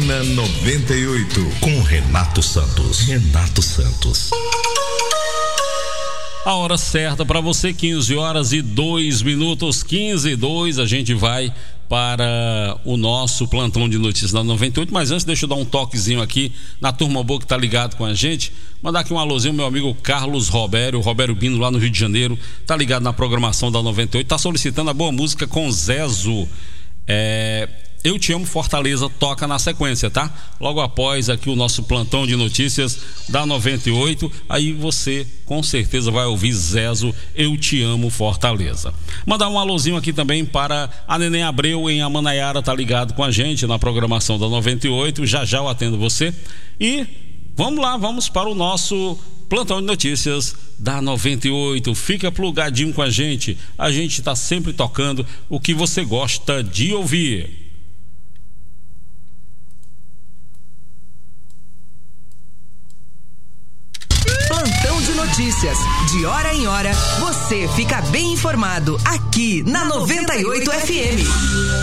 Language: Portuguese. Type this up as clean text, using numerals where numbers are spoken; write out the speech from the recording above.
na 98, com Renato Santos. A hora certa para você, 15h02, 15h02, a gente vai para o nosso plantão de notícias da 98, mas antes deixa eu dar um toquezinho aqui na turma boa que tá ligado com a gente, mandar aqui um alôzinho, meu amigo Carlos Roberto Bino lá no Rio de Janeiro, tá ligado na programação da 98, tá solicitando a boa música com Zezo, Eu Te Amo Fortaleza, toca na sequência, tá? Logo após aqui o nosso plantão de notícias da 98, aí você com certeza vai ouvir Zezo, Eu Te Amo Fortaleza. Mandar um alôzinho aqui também para a Neném Abreu em Amanaiara, tá ligado com a gente na programação da 98, já eu atendo você. E vamos lá, vamos para o nosso plantão de notícias da 98, fica plugadinho com a gente tá sempre tocando o que você gosta de ouvir. Plantão de notícias, de hora em hora, você fica bem informado aqui na 98 FM.